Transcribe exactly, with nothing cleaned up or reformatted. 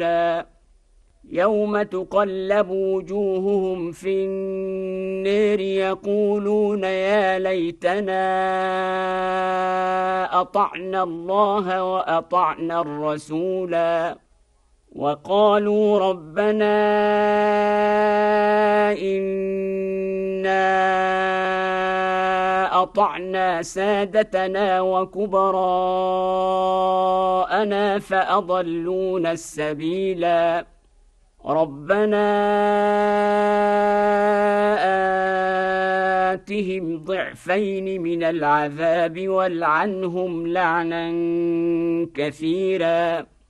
يوم تقلب وجوههم في النار يقولون يا ليتنا أطعنا الله وأطعنا الرسولا وقالوا ربنا إنا أطعنا سادتنا وكبراءنا فأضلونا السبيلا ربنا آتهم ضعفين من العذاب والعنهم لعنا كثيرا